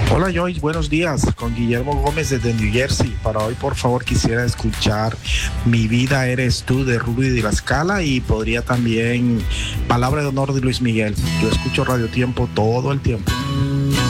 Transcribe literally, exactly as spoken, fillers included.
Hola Joyce, buenos días. Con Guillermo Gómez desde New Jersey. Para hoy, por favor, quisiera escuchar Mi vida eres tú de Rubio de la Scala y podría también Palabra de honor de Luis Miguel. Yo escucho Radio Tiempo todo el tiempo.